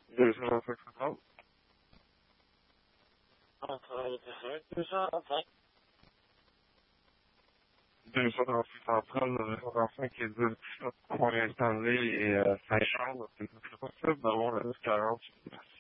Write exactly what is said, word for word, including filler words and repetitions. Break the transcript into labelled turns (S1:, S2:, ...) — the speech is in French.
S1: deux cent cinquante.
S2: deux cent trente-cinq.
S1: deux cent trente-six centrales, deux cent trente-cinq et dix pour installer et euh, Saint-Charles. C'est possible d'avoir la dix quarante sur place.